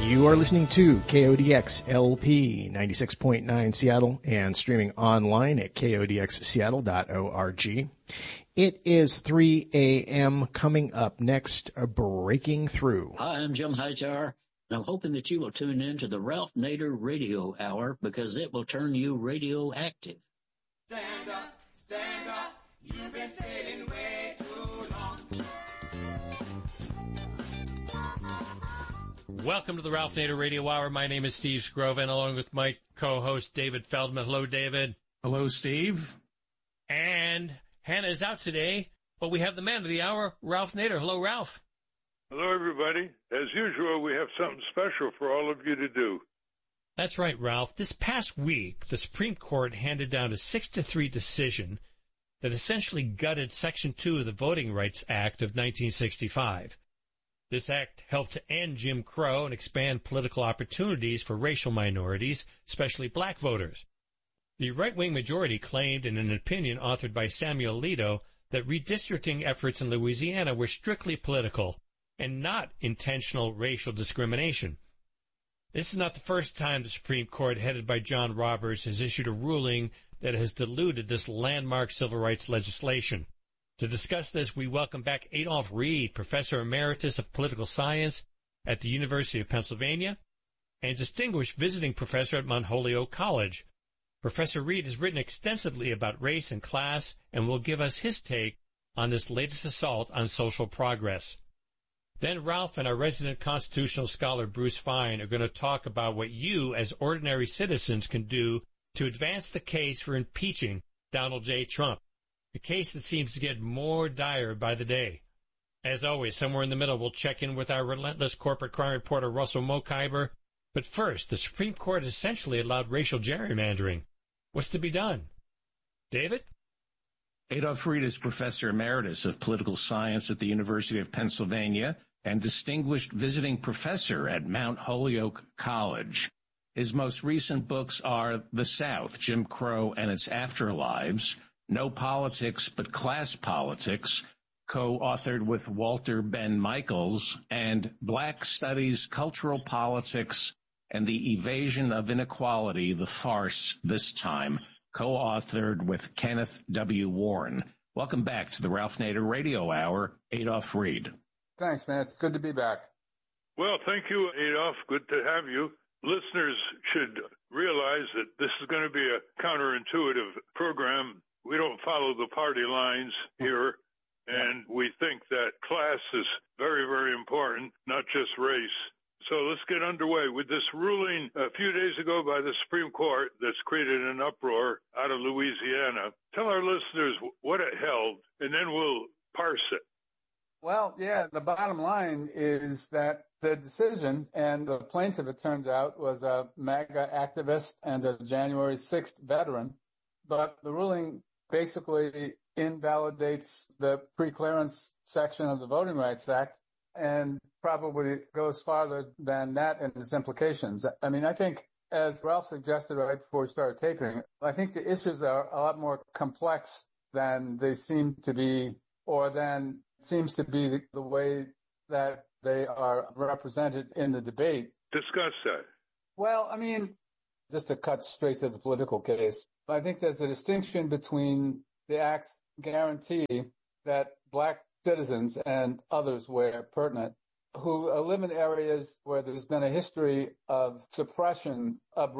You are listening to KODX LP 96.9 Seattle and streaming online at kodxseattle.org. It is 3 a.m. Coming up next, Breaking Through. Hi, I'm Jim Hightower, and I'm hoping that you will tune in to the Ralph Nader Radio Hour because it will turn you radioactive. Stand up, you've been sitting way too long. Welcome to the Ralph Nader Radio Hour. My name is Steve Scroven, along with my co-host David Feldman. Hello, David. Hello, Steve. And Hannah is out today, but we have the man of the hour, Ralph Nader. Hello, Ralph. Hello, everybody. As usual, we have something special for all of you to do. That's right, Ralph. This past week, the Supreme Court handed down a 6-3 decision that essentially gutted Section 2 of the Voting Rights Act of 1965. This act helped to end Jim Crow and expand political opportunities for racial minorities, especially black voters. The right-wing majority claimed in an opinion authored by Samuel Alito that redistricting efforts in Louisiana were strictly political and not intentional racial discrimination. This is not the first time the Supreme Court, headed by John Roberts, has issued a ruling that has diluted this landmark civil rights legislation. To discuss this, we welcome back Adolph Reed, Professor Emeritus of Political Science at the University of Pennsylvania and Distinguished Visiting Professor at Mount Holyoke College. Professor Reed has written extensively about race and class and will give us his take on this latest assault on social progress. Then Ralph and our resident constitutional scholar Bruce Fine are going to talk about what you as ordinary citizens can do to advance the case for impeaching Donald J. Trump. A case that seems to get more dire by the day. As always, somewhere in the middle, we'll check in with our relentless corporate crime reporter, Russell Mokhiber. But first, the Supreme Court essentially allowed racial gerrymandering. What's to be done? David? Adolph Reed is Professor Emeritus of Political Science at the University of Pennsylvania and Distinguished Visiting Professor at Mount Holyoke College. His most recent books are The South, Jim Crow and Its Afterlives, No Politics But Class Politics, co-authored with Walter Ben Michaels, and Black Studies, Cultural Politics, and the Evasion of Inequality, The Farce This Time, co-authored with Kenneth W. Warren. Welcome back to the Ralph Nader Radio Hour, Adolph Reed. Thanks, man. It's good to be back. Well, thank you, Adolph. Good to have you. Listeners should realize that this is going to be a counterintuitive program. We don't follow the party lines here, and we think that class is very, very important, not just race. So let's get underway with this ruling a few days ago by the Supreme Court that's created an uproar out of Louisiana. Tell our listeners what it held, and then we'll parse it. Well, yeah, the bottom line is that the decision, and the plaintiff, it turns out, was a MAGA activist and a January 6th veteran. But the ruling basically invalidates the preclearance section of the Voting Rights Act and probably goes farther than that in its implications. I mean, I think, as Ralph suggested right before we started taping, I think the issues are a lot more complex than they seem to be, or than seems to be the way that they are represented in the debate. Discuss that. Well, I mean, just to cut straight to the political case, I think there's a distinction between the Act's guarantee that black citizens and others where pertinent who live in areas where there's been a history of suppression of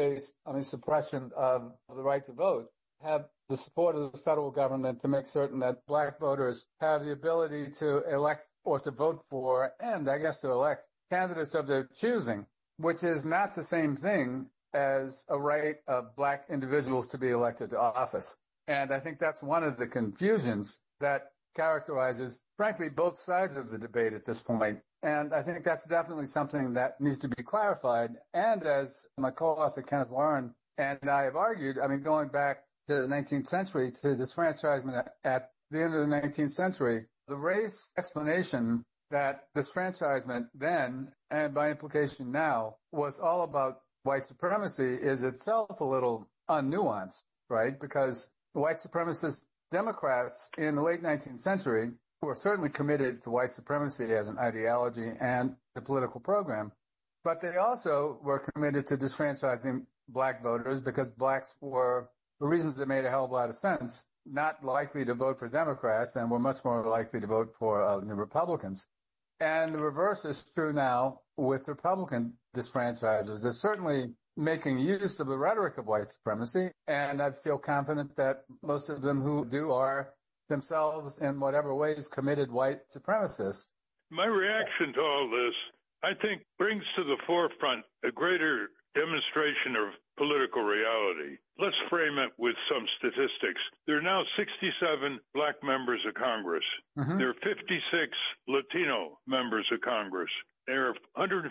suppression of the right to vote, have the support of the federal government to make certain that black voters have the ability to elect or to vote for, and I guess to elect candidates of their choosing, which is not the same thing as a right of black individuals to be elected to office. And I think that's one of the confusions that characterizes, frankly, both sides of the debate at this point. And I think that's definitely something that needs to be clarified. And as my co-author Kenneth Warren and I have argued, I mean, going back to the 19th century, to disfranchisement at the end of the 19th century, the race explanation that disfranchisement then, and by implication now, was all about white supremacy is itself a little unnuanced, right? Because the white supremacist Democrats in the late 19th century, who are certainly committed to white supremacy as an ideology and the political program, But they also were committed to disfranchising black voters because blacks were, for reasons that made a hell of a lot of sense, not likely to vote for Democrats and were much more likely to vote for the Republicans. And the reverse is true now with Republican disfranchisers. They're certainly making use of the rhetoric of white supremacy, and I feel confident that most of them who do are themselves in whatever ways committed white supremacists. My reaction to all this, I think, brings to the forefront a greater demonstration of political reality. Let's frame it with some statistics. There are now 67 black members of Congress. Mm-hmm. There are 56 Latino members of Congress. There are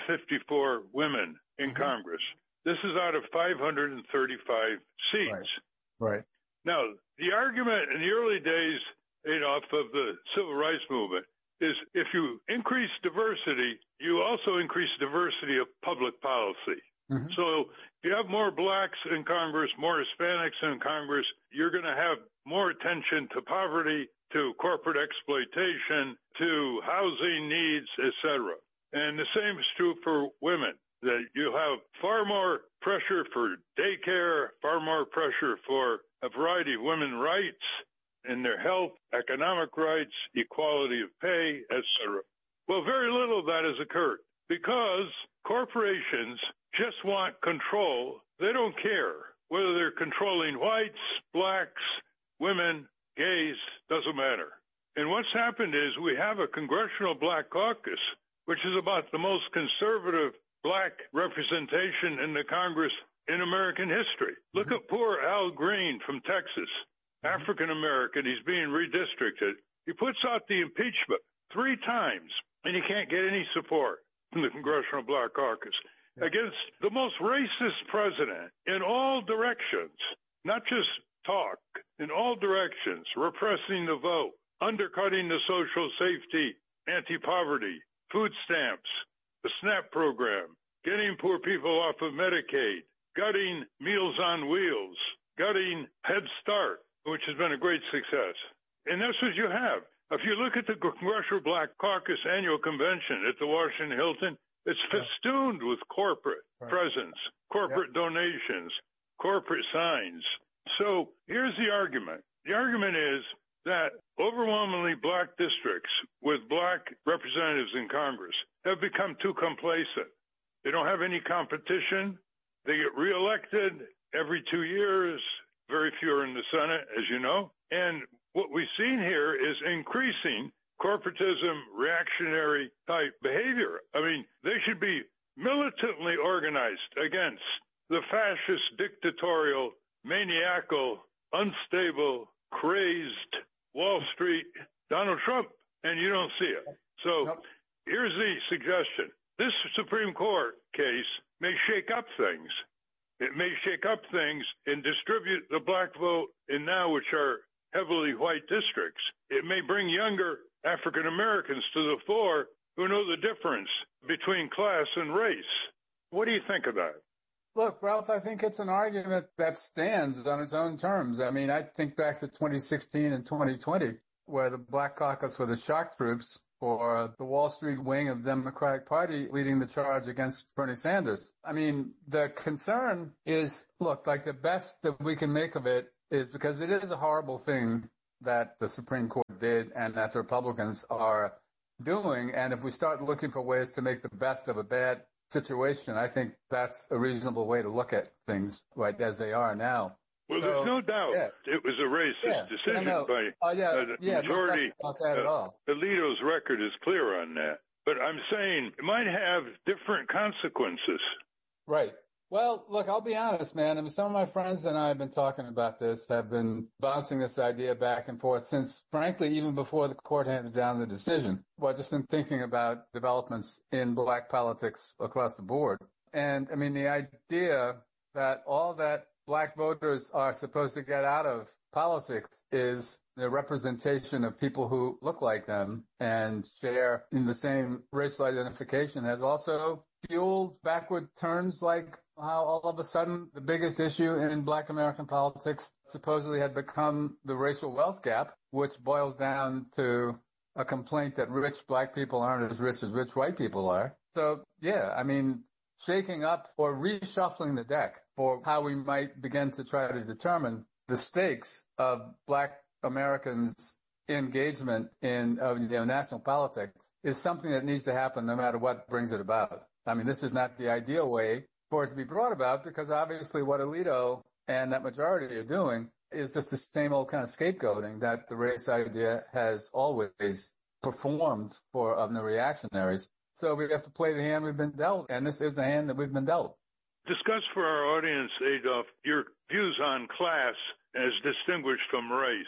154 women in Congress. This is out of 535 seats. Right. Now, the argument in the early days, Adolf, of the civil rights movement is if you increase diversity, you also increase diversity of public policy. Mm-hmm. So if you have more blacks in Congress, more Hispanics in Congress, you're going to have more attention to poverty, to corporate exploitation, to housing needs, etc. And the same is true for women, that you'll have far more pressure for daycare, far more pressure for a variety of women's rights in their health, economic rights, equality of pay, etc. Well, very little of that has occurred because corporations just want control. They don't care whether they're controlling whites, blacks, women, gays, doesn't matter. And what's happened is we have a Congressional Black Caucus, which is about the most conservative black representation in the Congress in American history. Look at poor Al Green from Texas, African American. He's being redistricted. He puts out the impeachment 3 times, and he can't get any support from the Congressional Black Caucus against the most racist president in all directions, not just talk, in all directions, repressing the vote, undercutting the social safety, anti-poverty, food stamps, the SNAP program, getting poor people off of Medicaid, gutting Meals on Wheels, gutting Head Start, which has been a great success. And that's what you have. If you look at the Congressional Black Caucus annual convention at the Washington Hilton, it's festooned with corporate presence, corporate donations, corporate signs. So here's the argument. The argument is that overwhelmingly black districts with black representatives in Congress have become too complacent. They don't have any competition. They get reelected every 2 years. Very few are in the Senate, as you know. And what we've seen here is increasing corporatism, reactionary type behavior. I mean, they should be militantly organized against the fascist, dictatorial, maniacal, unstable, crazed Wall Street Donald Trump, and you don't see it. So here's the suggestion. This Supreme Court case may shake up things. It may shake up things and distribute the black vote in now, which are heavily white districts. It may bring younger African Americans to the fore who know the difference between class and race. What do you think of that? Look, Ralph, I think it's an argument that stands on its own terms. I mean, I think back to 2016 and 2020, where the Black Caucus were the shock troops for the Wall Street wing of the Democratic Party leading the charge against Bernie Sanders. I mean, the concern is, look, like the best that we can make of it is because it is a horrible thing that the Supreme Court did and that the Republicans are doing. And if we start looking for ways to make the best of a bad situation, I think that's a reasonable way to look at things right as they are now. Well, there's no doubt it was a racist decision by the majority. Not that at all. Alito's record is clear on that. But I'm saying it might have different consequences. Right. Well, look, I'll be honest, man. I mean, some of my friends and I have been talking about this, have been bouncing this idea back and forth since, frankly, even before the court handed down the decision. Well, just in thinking about developments in black politics across the board. And, I mean, the idea that all that black voters are supposed to get out of politics is the representation of people who look like them and share in the same racial identification has also fueled backward turns like how all of a sudden the biggest issue in black American politics supposedly had become the racial wealth gap, which boils down to a complaint that rich black people aren't as rich white people are. So, yeah, I mean, shaking up or reshuffling the deck for how we might begin to try to determine the stakes of Black Americans' engagement in national politics is something that needs to happen no matter what brings it about. I mean, this is not the ideal way for it to be brought about, because obviously what Alito and that majority are doing is just the same old kind of scapegoating that the race idea has always performed for the reactionaries. So we have to play the hand we've been dealt, and this is the hand that we've been dealt. Discuss for our audience, Adolf, your views on class as distinguished from race.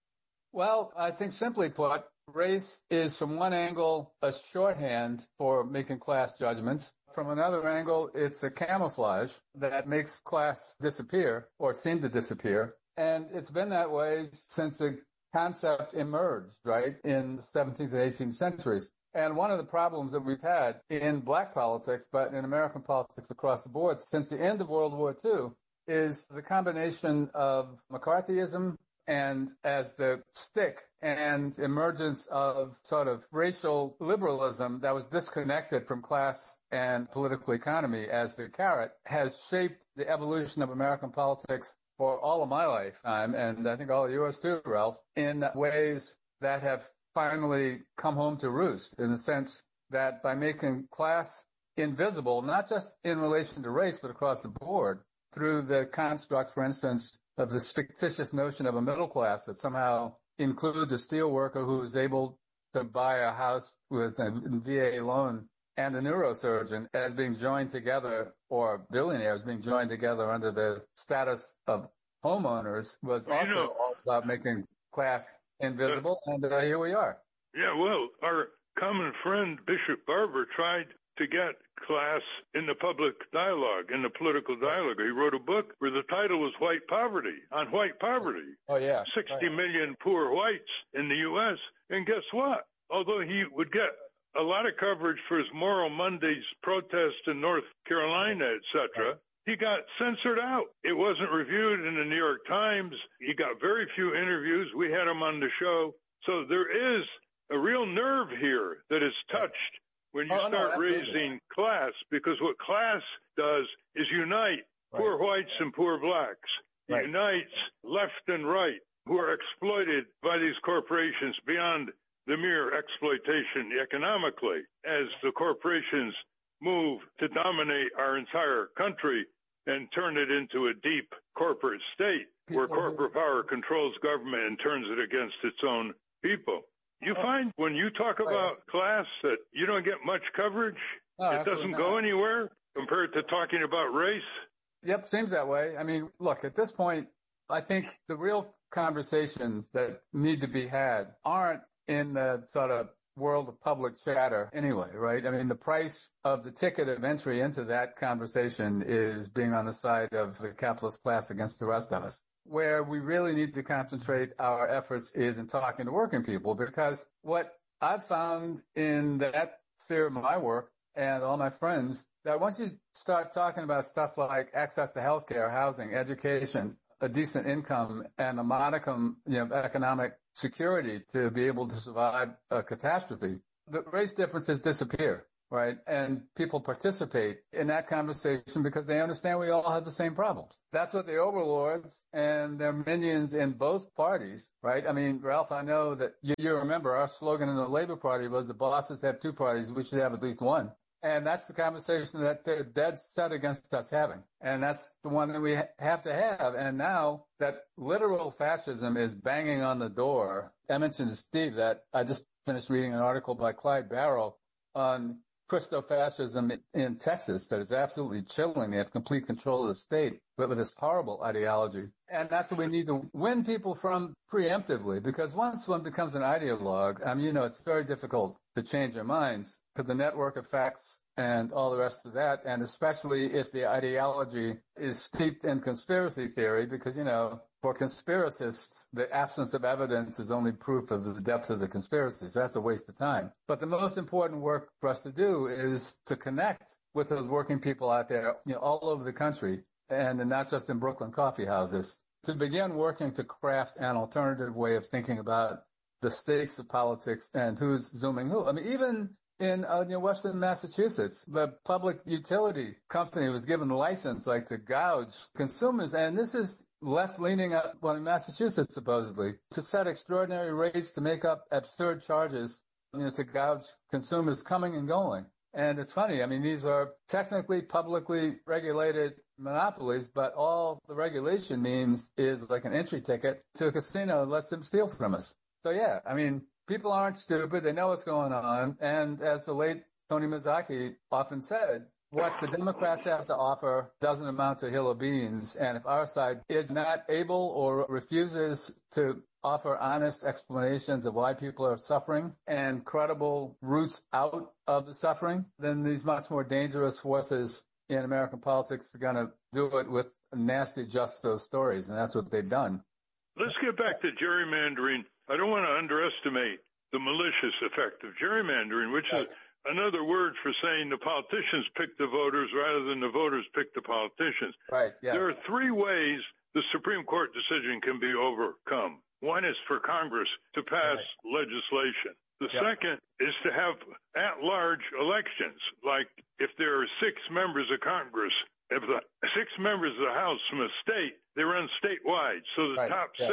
Well, I think simply put, race is from one angle a shorthand for making class judgments. From another angle, it's a camouflage that makes class disappear or seem to disappear. And it's been that way since the concept emerged, right, in the 17th and 18th centuries. And one of the problems that we've had in Black politics, but in American politics across the board since the end of World War II, is the combination of McCarthyism and as the stick and emergence of sort of racial liberalism that was disconnected from class and political economy as the carrot has shaped the evolution of American politics for all of my lifetime, and I think all of yours too, Ralph, in ways that have finally come home to roost, in the sense that by making class invisible, not just in relation to race, but across the board, through the construct, for instance, of this fictitious notion of a middle class that somehow includes a steel worker who is able to buy a house with a VA loan and a neurosurgeon as being joined together, or billionaires being joined together under the status of homeowners, was also all about making class invisible. And here we are. Yeah, well, our common friend Bishop Barber tried to get class in the public dialogue, in the political dialogue. He wrote a book where the title was White Poverty, on white poverty. Oh, yeah. 60 million poor whites in the U.S. And guess what? Although he would get a lot of coverage for his Moral Mondays protest in North Carolina, etc., he got censored out. It wasn't reviewed in the New York Times. He got very few interviews. We had him on the show. So there is a real nerve here that is touched when you start raising class, because what class does is unite poor whites and poor blacks, unites left and right who are exploited by these corporations beyond the mere exploitation economically, as the corporations move to dominate our entire country and turn it into a deep corporate state where corporate power controls government and turns it against its own people. You find when you talk about class that you don't get much coverage? It doesn't go anywhere compared to talking about race? Yep, seems that way. I mean, look, at this point, I think the real conversations that need to be had aren't in the sort of world of public chatter anyway, right? I mean, the price of the ticket of entry into that conversation is being on the side of the capitalist class against the rest of us. Where we really need to concentrate our efforts is in talking to working people, because what I've found in that sphere of my work and all my friends, that once you start talking about stuff like access to healthcare, housing, education, a decent income, and a modicum, economic security to be able to survive a catastrophe, the race differences disappear, right? And people participate in that conversation because they understand we all have the same problems. That's what the overlords and their minions in both parties, right? I mean, Ralph, I know that you remember our slogan in the Labor Party was the bosses have two parties, we should have at least one. And that's the conversation that they're dead set against us having. And that's the one that we have to have. And now that literal fascism is banging on the door. I mentioned to Steve that I just finished reading an article by Clyde Barrow on Christo-fascism in Texas that is absolutely chilling. They have complete control of the state, but with this horrible ideology. And that's what we need to win people from preemptively, because once one becomes an ideologue, it's very difficult to change their minds because the network effects and all the rest of that, and especially if the ideology is steeped in conspiracy theory, because, for conspiracists, the absence of evidence is only proof of the depth of the conspiracy. So that's a waste of time. But the most important work for us to do is to connect with those working people out there, all over the country, and not just in Brooklyn coffee houses, to begin working to craft an alternative way of thinking about the stakes of politics and who's zooming who. I mean, even in Western Massachusetts. The public utility company was given a license, to gouge consumers, and this is left-leaning in Massachusetts, supposedly, to set extraordinary rates to make up absurd charges, to gouge consumers coming and going. And it's funny. These are technically publicly regulated monopolies, but all the regulation means is like an entry ticket to a casino and lets them steal from us. So yeah, people aren't stupid. They know what's going on. And as the late Tony Mazzocchi often said, what the Democrats have to offer doesn't amount to a hill of beans. And if our side is not able or refuses to offer honest explanations of why people are suffering and credible routes out of the suffering, then these much more dangerous forces in American politics are going to do it with nasty just those stories. And that's what they've done. Let's get back to gerrymandering. I don't want to underestimate the malicious effect of gerrymandering, which is another word for saying the politicians pick the voters rather than the voters pick the politicians. Right. Yes. There are three ways the Supreme Court decision can be overcome. One is for Congress to pass legislation. The second is to have at-large elections. Like if there are 6 members of Congress, if the 6 members of the House from a state, they run statewide. So the top 6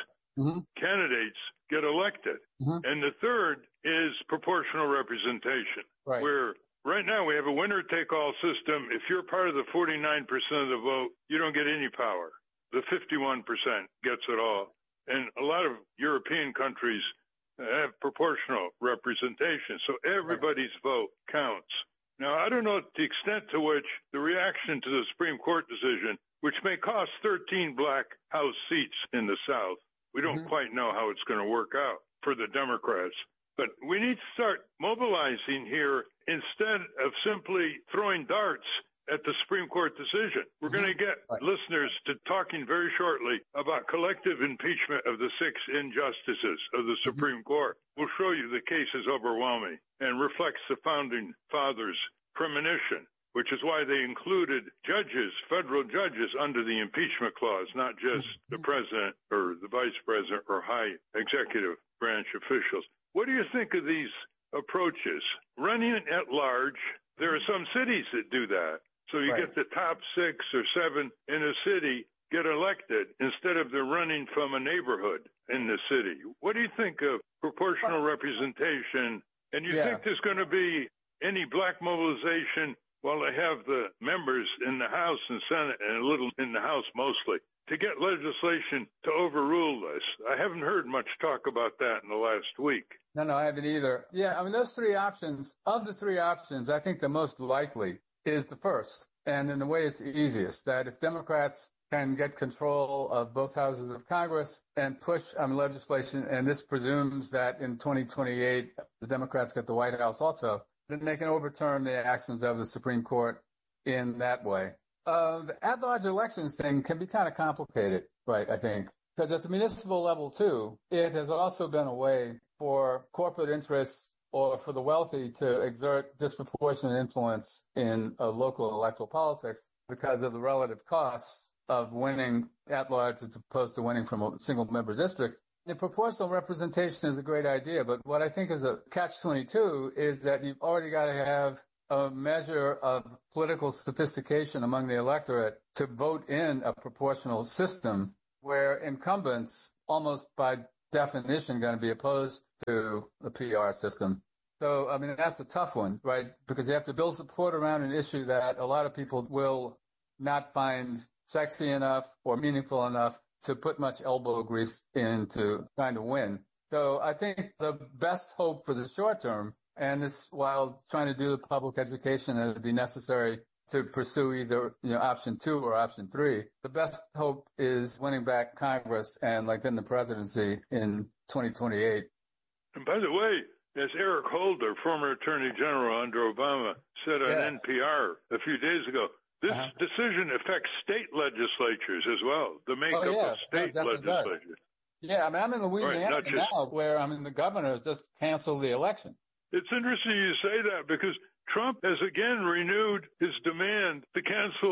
candidates get elected. And the third is proportional representation, where right now we have a winner-take-all system. If you're part of the 49% of the vote, you don't get any power. The 51% gets it all. And a lot of European countries have proportional representation, so everybody's vote counts. Now, I don't know the extent to which the reaction to the Supreme Court decision, which may cost 13 black House seats in the South, we don't quite know how it's going to work out for the Democrats. But we need to start mobilizing here instead of simply throwing darts at the Supreme Court decision. We're going to get listeners to talking very shortly about collective impeachment of the 6 injustices of the Supreme Court. We'll show you the case is overwhelming and reflects the founding fathers' premonition, which is why they included judges, federal judges, under the impeachment clause, not just the president or the vice president or high executive branch officials. What do you think of these approaches? Running at large, there are some cities that do that. So you get the top 6 or 7 in a city get elected instead of they're running from a neighborhood in the city. What do you think of proportional representation? And you think there's going to be any black mobilization while they have the members in the House and Senate and a little in the House mostly to get legislation to overrule this? I haven't heard much talk about that in the last week. No, I haven't either. Yeah, those 3 options, of the 3 options, I think the most likely is the first, and in a way it's the easiest, that if Democrats can get control of both houses of Congress and push legislation, and this presumes that in 2028 the Democrats get the White House also, then they can overturn the actions of the Supreme Court in that way. The at-large elections thing can be kind of complicated, right, I think, because at the municipal level, too, it has also been a way for corporate interests or for the wealthy to exert disproportionate influence in local electoral politics because of the relative costs of winning at large as opposed to winning from a single member district. The proportional representation is a great idea, but what I think is a catch-22 is that you've already got to have a measure of political sophistication among the electorate to vote in a proportional system where incumbents almost by definition going to be opposed to the PR system. So, that's a tough one, right? Because you have to build support around an issue that a lot of people will not find sexy enough or meaningful enough to put much elbow grease into trying to win. So I think the best hope for the short term, and this while trying to do the public education that would be necessary to pursue either, option 2 or option 3, the best hope is winning back Congress and then the presidency in 2028. And by the way, as Eric Holder, former Attorney General under Obama, said on NPR a few days ago, this decision affects state legislatures as well, the makeup of state legislatures. Does. Yeah, I'm in Louisiana now where the governor has just canceled the election. It's interesting you say that because Trump has again renewed his demand to cancel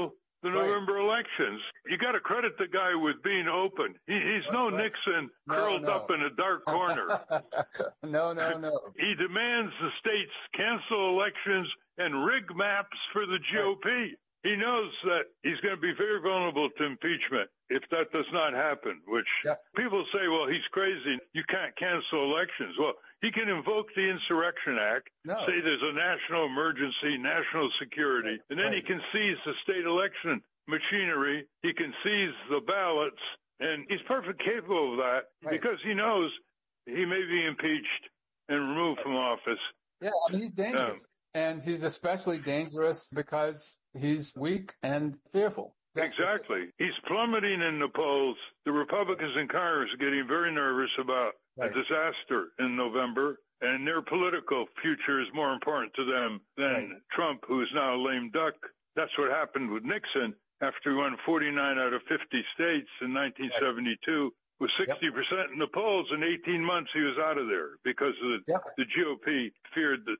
the November elections. You got to credit the guy with being open. He's no Nixon curled up in a dark corner. No. He demands the states cancel elections and rig maps for the GOP. He knows that he's going to be very vulnerable to impeachment if that does not happen, which people say, well, he's crazy. You can't cancel elections. Well, he can invoke the Insurrection Act, say there's a national emergency, national security, and then he can seize the state election machinery. He can seize the ballots, and he's perfectly capable of that because he knows he may be impeached and removed from office. Yeah, I mean, he's dangerous. And he's especially dangerous because he's weak and fearful. Exactly. He's plummeting in the polls. The Republicans in Congress are getting very nervous about a disaster in November, and their political future is more important to them than Trump, who is now a lame duck. That's what happened with Nixon after he won 49 out of 50 states in 1972. With 60% in the polls, in 18 months he was out of there because of the GOP feared the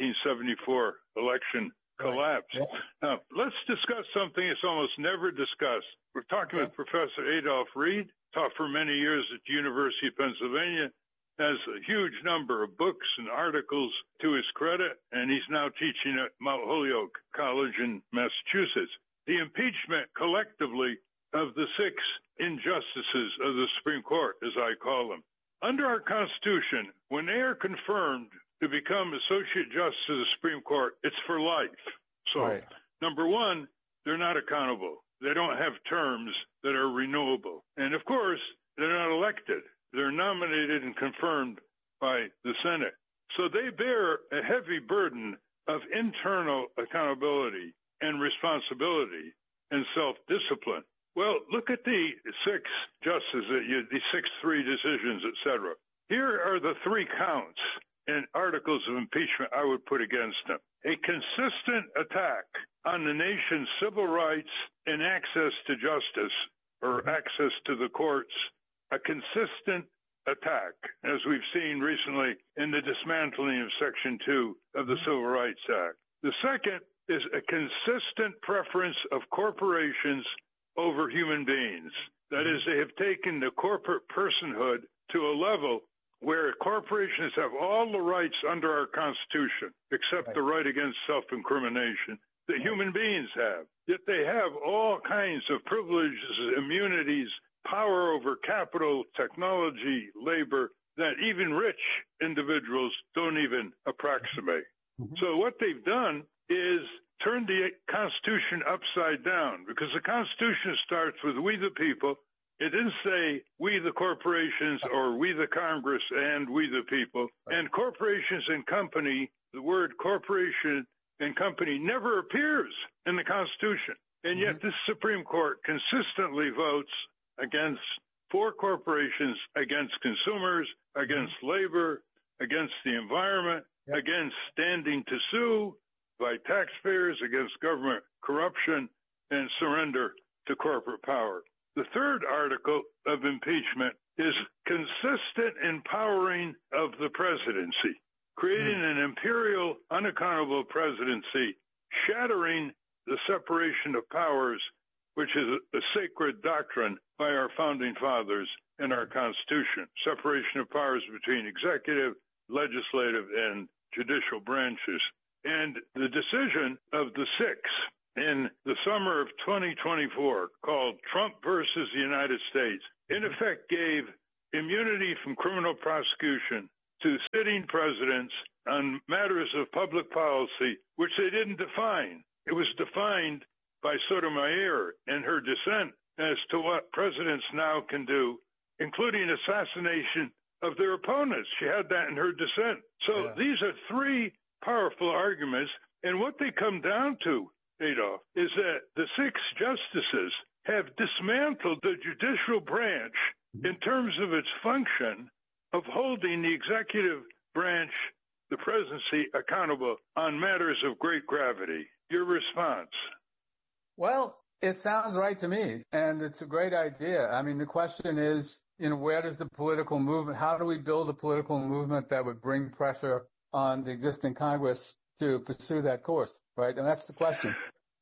1974 election collapse. Now, let's discuss something that's almost never discussed. We're talking with Professor Adolph Reed, taught for many years at the University of Pennsylvania, has a huge number of books and articles to his credit, and he's now teaching at Mount Holyoke College in Massachusetts. The impeachment collectively of the 6 injustices of the Supreme Court, as I call them. Under our Constitution, when they are confirmed to become Associate Justice of the Supreme Court, it's for life. So, number one, they're not accountable. They don't have terms that are renewable. And, of course, they're not elected. They're nominated and confirmed by the Senate. So they bear a heavy burden of internal accountability and responsibility and self-discipline. Well, look at the 6 justices, the 6-3 decisions, etc. Here are the 3 counts and articles of impeachment I would put against them. A consistent attack on the nation's civil rights and access to justice, or access to the courts. A consistent attack, as we've seen recently in the dismantling of Section 2 of the Civil Rights Act. The second is a consistent preference of corporations over human beings. That is, they have taken the corporate personhood to a level where corporations have all the rights under our Constitution, except the right against self-incrimination, that human beings have. Yet they have all kinds of privileges, immunities, power over capital, technology, labor, that even rich individuals don't even approximate. So what they've done is turned the Constitution upside down, because the Constitution starts with we the people. It didn't say we the corporations or we the Congress and we the people. And corporations and company, the word corporation and company never appears in the Constitution. And yet this Supreme Court consistently votes against for corporations, against consumers, against labor, against the environment, against standing to sue by taxpayers, against government corruption, and surrender to corporate power. The third article of impeachment is consistent empowering of the presidency, creating an imperial, unaccountable presidency, shattering the separation of powers, which is a sacred doctrine by our founding fathers in our Constitution. Separation of powers between executive, legislative, and judicial branches. And the decision of the 6 in the summer of 2024, called Trump versus the United States, in effect gave immunity from criminal prosecution to sitting presidents on matters of public policy, which they didn't define. It was defined by Sotomayor in her dissent as to what presidents now can do, including assassination of their opponents. She had that in her dissent. So these are 3 powerful arguments. And what they come down to, Adolph, is that the 6 justices have dismantled the judicial branch in terms of its function of holding the executive branch, the presidency, accountable on matters of great gravity. Your response? Well, it sounds right to me, and it's a great idea. I mean, the question is, where does the political movement, how do we build a political movement that would bring pressure on the existing Congress to pursue that course, right? And that's the question. Well,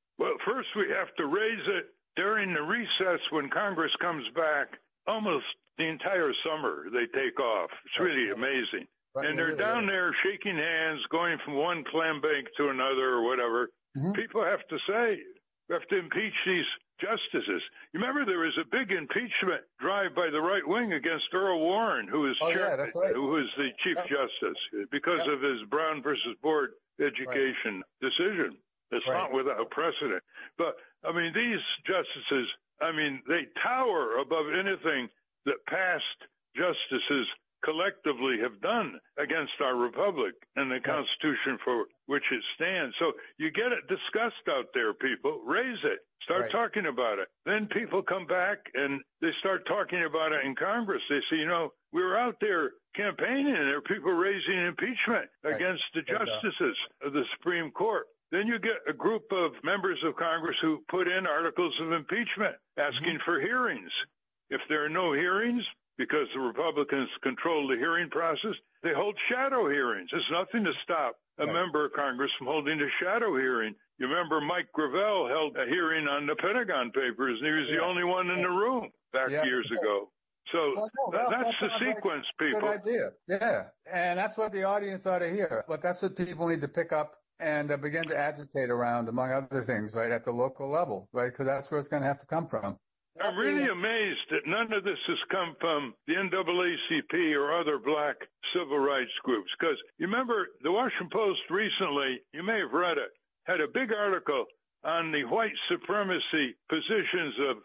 first we have to raise it during the recess when Congress comes back. Almost the entire summer they take off. It's really amazing. Right. And they're down there shaking hands, going from one clam bank to another or whatever. People have to say, we have to impeach these justices. You remember there was a big impeachment drive by the right wing against Earl Warren, who was who was the Chief Justice, because of his Brown versus Board education decision. It's not without precedent. But, I mean, these justices, I mean, they tower above anything that past justices collectively have done against our republic and the Constitution for which it stands. So you get it discussed out there, people. Raise it. Start talking about it. Then people come back and they start talking about it in Congress. They say, you know, we were out there campaigning and there are people raising impeachment against the justices of the Supreme Court. Then you get a group of members of Congress who put in articles of impeachment asking for hearings. If there are no hearings, because the Republicans control the hearing process, they hold shadow hearings. There's nothing to stop a member of Congress from holding a shadow hearing. You remember Mike Gravel held a hearing on the Pentagon Papers, and he was the only one in the room back years ago. So that's the sequence, people. Good idea. Yeah, and that's what the audience ought to hear. But that's what people need to pick up and begin to agitate around, among other things, right, at the local level, right, because that's where it's going to have to come from. I'm really amazed that none of this has come from the NAACP or other black civil rights groups. Because you remember the Washington Post recently, you may have read it, had a big article on the white supremacy positions of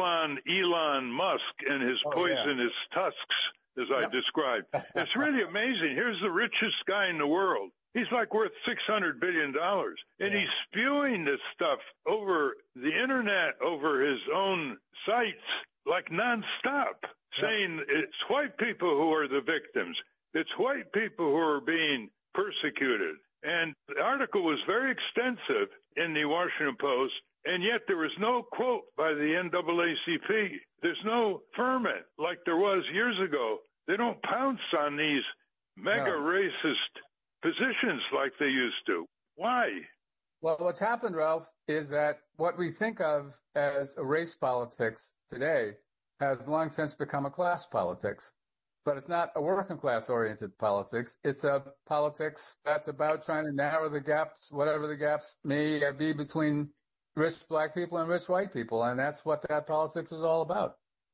Elon Musk and his poisonous tusks, as I described. It's really amazing. Here's the richest guy in the world. He's like worth $600 billion. And he's spewing this stuff over the internet, over his own sites, like nonstop, saying it's white people who are the victims. It's white people who are being persecuted. And the article was very extensive in the Washington Post, and yet there was no quote by the NAACP. There's no ferment like there was years ago. They don't pounce on these mega racist positions like they used to. Why? Well, what's happened, Ralph, is that what we think of as a race politics today has long since become a class politics. But it's not a working class oriented politics. It's a politics that's about trying to narrow the gaps, whatever the gaps may be between rich black people and rich white people. And that's what that politics is all about.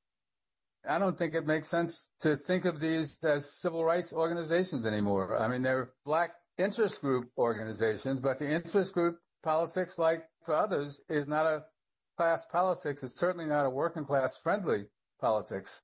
I don't think it makes sense to think of these as civil rights organizations anymore. I mean, they're black interest group organizations, but the interest group politics, like for others, is not a class politics. It's certainly not a working class friendly politics.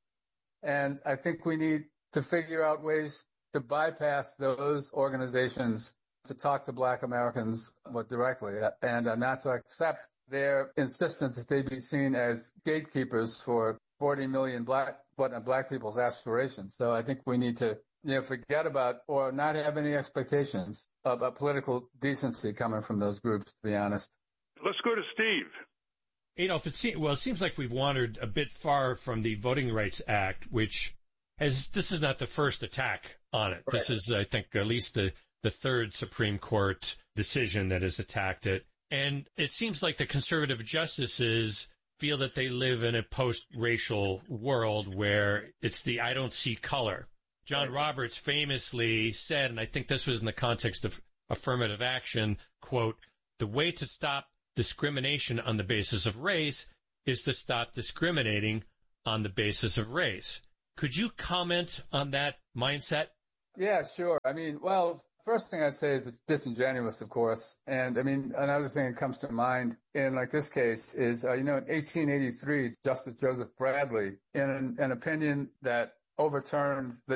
And I think we need to figure out ways to bypass those organizations to talk to black Americans more directly and not to accept their insistence that they be seen as gatekeepers for 40 million black people's aspirations. So I think we need to, forget about or not have any expectations of a political decency coming from those groups, to be honest. Let's go to Steve. Adolf, it seems like we've wandered a bit far from the Voting Rights Act, which this is not the first attack on it. Right. This is, I think, at least the third Supreme Court decision that has attacked it. And it seems like the conservative justices feel that they live in a post-racial world where it's the I don't see color. John Roberts famously said, and I think this was in the context of affirmative action, quote, "The way to stop discrimination on the basis of race is to stop discriminating on the basis of race." Could you comment on that mindset? Yeah, sure. I mean, well, first thing I'd say is it's disingenuous, of course. And I mean, another thing that comes to mind in like this case is, in 1883, Justice Joseph Bradley, in an opinion that overturned the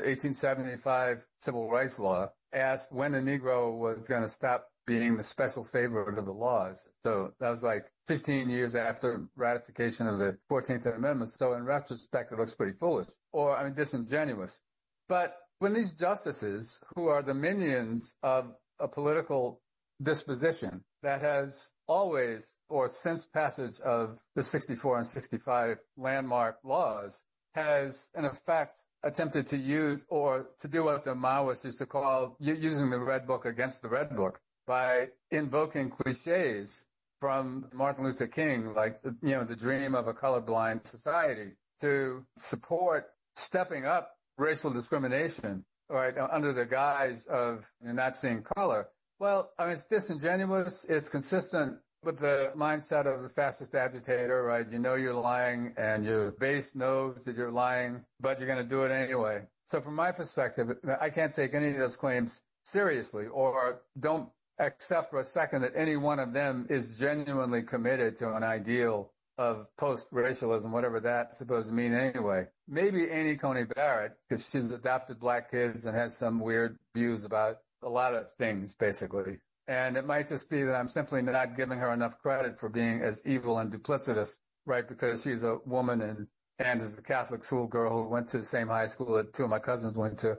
1875 civil rights law, asked when a Negro was going to stop being the special favorite of the laws. So that was like 15 years after ratification of the 14th Amendment. So in retrospect, it looks pretty foolish or, disingenuous. But when these justices, who are the minions of a political disposition that has always, or since passage of the 64 and 65 landmark laws, has in effect attempted to use or to do what the Maoists used to call using the Red Book against the Red Book by invoking cliches from Martin Luther King, like, the dream of a colorblind society, to support stepping up racial discrimination, right, under the guise of not seeing color. Well, I mean, it's disingenuous. It's consistent with the mindset of the fascist agitator, right? You know you're lying, and your base knows that you're lying, but you're going to do it anyway. So from my perspective, I can't take any of those claims seriously, or don't accept for a second that any one of them is genuinely committed to an ideal of post-racialism, whatever that's supposed to mean anyway. Maybe Amy Coney Barrett, because she's adopted black kids and has some weird views about a lot of things, basically. And it might just be that I'm simply not giving her enough credit for being as evil and duplicitous, right, because she's a woman and is a Catholic schoolgirl who went to the same high school that two of my cousins went to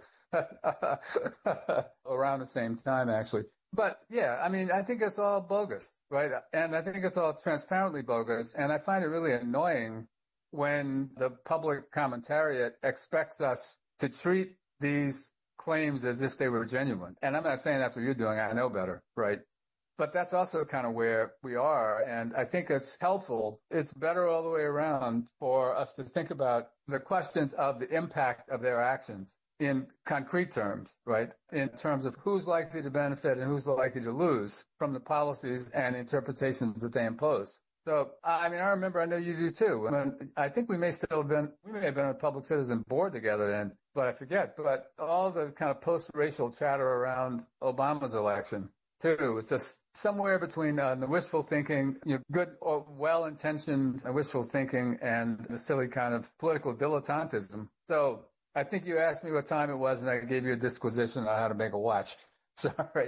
around the same time, actually. But yeah, I mean, I think it's all bogus, right? And I think it's all transparently bogus. And I find it really annoying when the public commentariat expects us to treat these claims as if they were genuine. And I'm not saying after you're doing it, I know better, right? But that's also kind of where we are. And I think it's helpful. It's better all the way around for us to think about the questions of the impact of their actions in concrete terms, right? In terms of who's likely to benefit and who's likely to lose from the policies and interpretations that they impose. So, I mean, I remember, I know you do too. I mean, I think we may have been on a Public Citizen board together then, but I forget. But all the kind of post-racial chatter around Obama's election too, it's just somewhere between the wishful thinking, good or well-intentioned wishful thinking and the silly kind of political dilettantism. So, I think you asked me what time it was, and I gave you a disquisition on how to make a watch. Sorry.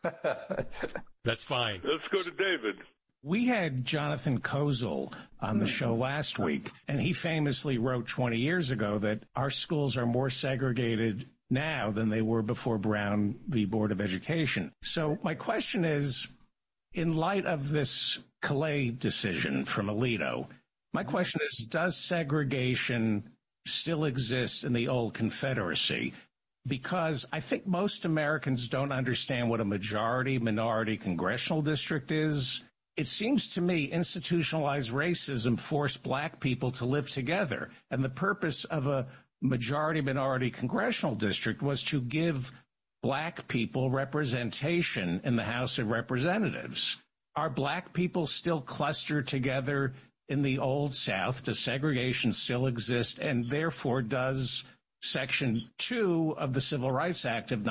That's fine. Let's go to David. We had Jonathan Kozol on the show last week, and he famously wrote 20 years ago that our schools are more segregated now than they were before Brown v. Board of Education. So my question is, in light of this Calais decision from Alito, my question is, does segregation still exists in the old Confederacy? Because I think most Americans don't understand what a majority-minority congressional district is. It seems to me institutionalized racism forced black people to live together, and the purpose of a majority-minority congressional district was to give black people representation in the House of Representatives. Are black people still clustered together in the Old South? Does segregation still exist? And therefore, does Section 2 of the Civil Rights Act of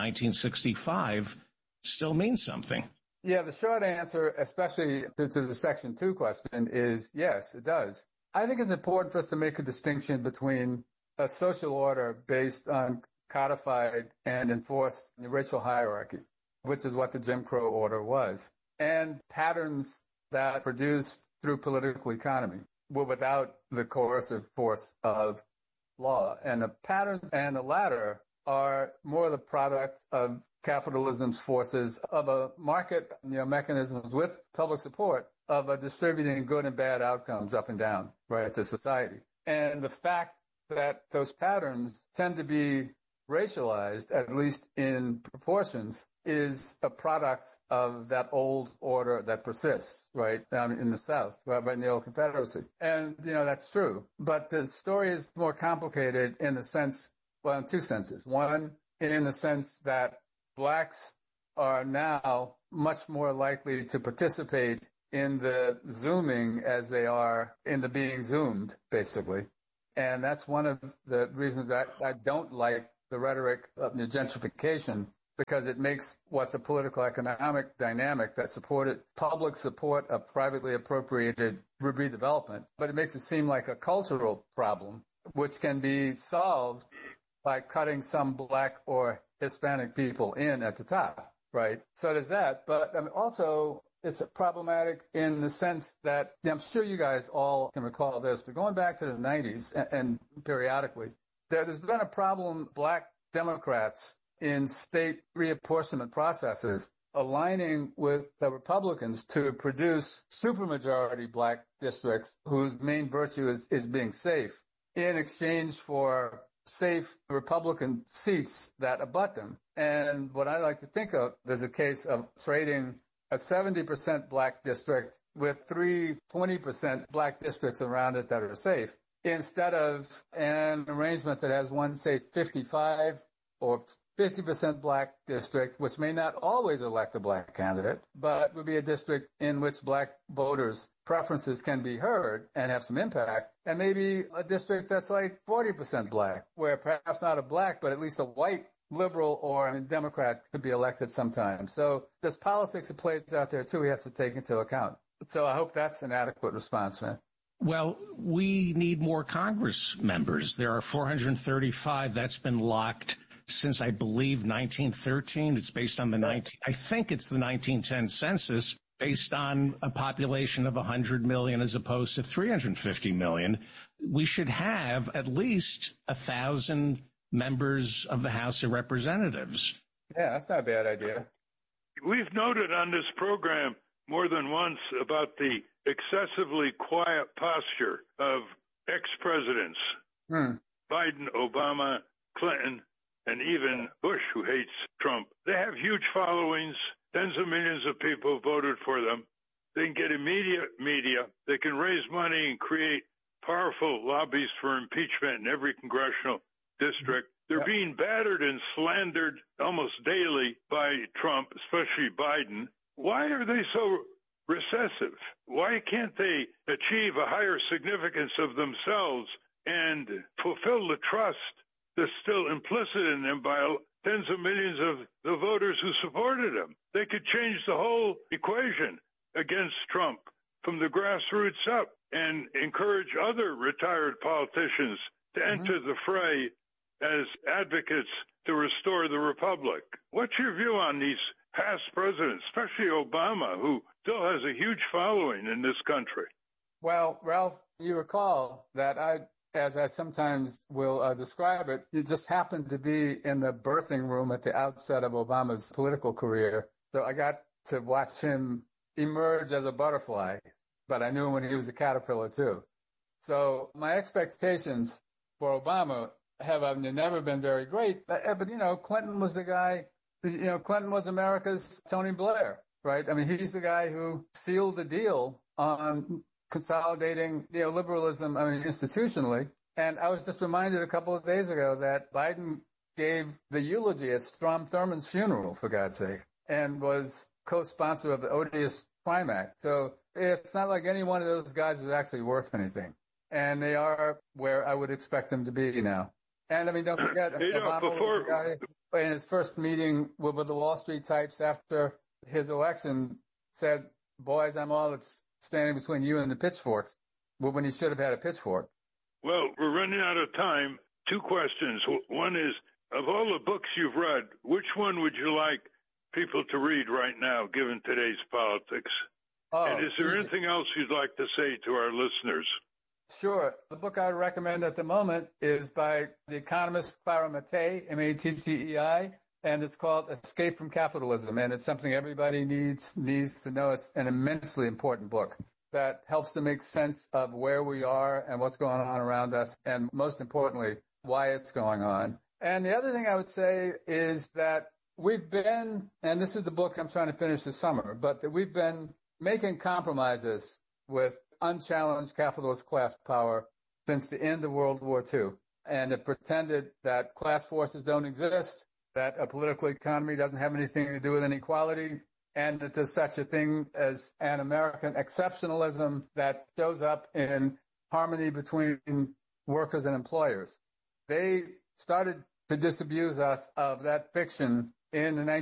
1965 still mean something? Yeah, the short answer, especially to the Section 2 question, is yes, it does. I think it's important for us to make a distinction between a social order based on codified and enforced racial hierarchy, which is what the Jim Crow order was, and patterns that produced through political economy were without the coercive force of law. And the patterns and the latter are more the product of capitalism's forces of a market, mechanisms with public support of a distributing good and bad outcomes up and down, right, to society. And the fact that those patterns tend to be racialized, at least in proportions, is a product of that old order that persists, right, in the South, right in the old Confederacy. And, that's true. But the story is more complicated in the sense, well, in two senses. One, in the sense that blacks are now much more likely to participate in the Zooming as they are in the being Zoomed, basically. And that's one of the reasons that I don't like the rhetoric of gentrification, because it makes what's a political economic dynamic that supported public support of privately appropriated redevelopment, but it makes it seem like a cultural problem, which can be solved by cutting some black or Hispanic people in at the top, right? So there's that. But also, it's problematic in the sense that, I'm sure you guys all can recall this, but going back to the 90s and periodically, there's been a problem, black Democrats in state reapportionment processes aligning with the Republicans to produce supermajority black districts whose main virtue is being safe in exchange for safe Republican seats that abut them. And what I like to think of is a case of trading a 70% black district with 20% black districts around it that are safe, instead of an arrangement that has one, say, 55 or 50% black district, which may not always elect a black candidate, but would be a district in which black voters' preferences can be heard and have some impact, and maybe a district that's like 40% black, where perhaps not a black, but at least a white liberal or Democrat could be elected sometime. So there's politics that plays out there, too, we have to take into account. So I hope that's an adequate response, man. Well, we need more Congress members. There are 435. That's been locked since, I believe, 1913. It's based on I think it's the 1910 census, based on a population of 100 million as opposed to 350 million. We should have at least 1,000 members of the House of Representatives. Yeah, that's not a bad idea. We've noted on this program more than once about the excessively quiet posture of ex-presidents, Biden, Obama, Clinton, and even Bush, who hates Trump. They have huge followings. Tens of millions of people voted for them. They can get immediate media. They can raise money and create powerful lobbies for impeachment in every congressional district. They're being battered and slandered almost daily by Trump, especially Biden. Why are they so recessive? Why can't they achieve a higher significance of themselves and fulfill the trust that's still implicit in them by tens of millions of the voters who supported him? They could change the whole equation against Trump from the grassroots up and encourage other retired politicians to enter the fray as advocates to restore the republic. What's your view on these past presidents, especially Obama, who still has a huge following in this country? Well, Ralph, you recall that as I sometimes will describe it, you just happened to be in the birthing room at the outset of Obama's political career. So I got to watch him emerge as a butterfly, but I knew him when he was a caterpillar too. So my expectations for Obama have never been very great. But Clinton was the guy, Clinton was America's Tony Blair, right? I mean, he's the guy who sealed the deal on consolidating neoliberalism, institutionally. And I was just reminded a couple of days ago that Biden gave the eulogy at Strom Thurmond's funeral, for God's sake, and was co-sponsor of the Odious Crime Act. So it's not like any one of those guys was actually worth anything. And they are where I would expect them to be now. And don't forget, Obama was the guy in his first meeting with the Wall Street types after his election said, "Boys, I'm all that's standing between you and the pitchforks," when he should have had a pitchfork. Well, we're running out of time. Two questions. One is, of all the books you've read, which one would you like people to read right now, given today's politics? And is there anything else you'd like to say to our listeners? Sure. The book I would recommend at the moment is by the economist Clara Mattei, Mattei, and it's called Escape from Capitalism. And it's something everybody needs to know. It's an immensely important book that helps to make sense of where we are and what's going on around us, and most importantly, why it's going on. And the other thing I would say is that we've been, and this is the book I'm trying to finish this summer, but that we've been making compromises with unchallenged capitalist class power since the end of World War II. And it pretended that class forces don't exist, that a political economy doesn't have anything to do with inequality, and that there's such a thing as an American exceptionalism that shows up in harmony between workers and employers. They started to disabuse us of that fiction in the